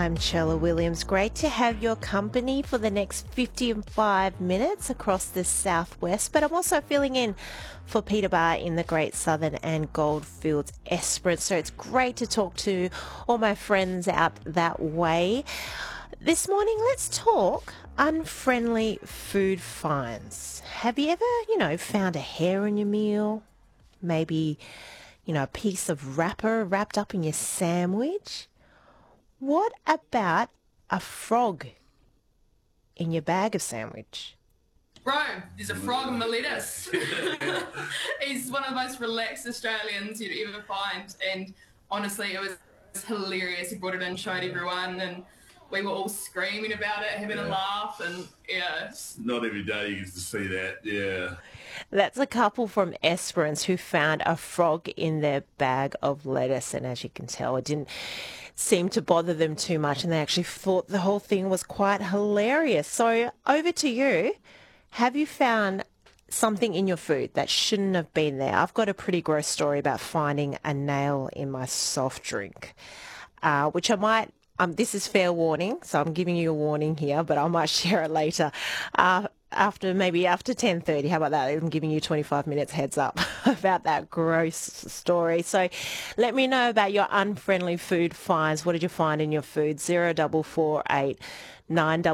I'm Chella Williams. Great to have your company for the next 55 minutes across the southwest, but I'm also filling in for Peter Barr in the Great Southern and Goldfields Esperance. So it's great to talk to all my friends out that way. This morning, let's talk unfriendly food finds. Have you ever, found a hair in your meal? Maybe, a piece of wrapper wrapped up in your sandwich? What about a frog in your bag of sandwich? Bro, there's a frog in my lettuce. He's one of the most relaxed Australians you'd ever find, and honestly, it was hilarious. He brought it in, showed everyone, and we were all screaming about it, having a laugh, and yeah. Not every day you get to see that, yeah. That's a couple from Esperance who found a frog in their bag of lettuce, and as you can tell, it didn't seem to bother them too much, and they actually thought the whole thing was quite hilarious. So over to you. Have you found something in your food that shouldn't have been there? I've got a pretty gross story about finding a nail in my soft drink, which I might, this is fair warning, so I'm giving you a warning here, but I might share it later. After 10:30, how about that? I'm giving you 25 minutes heads up about that gross story. So let me know about your unfriendly food finds. What did you find in your food? 0448 9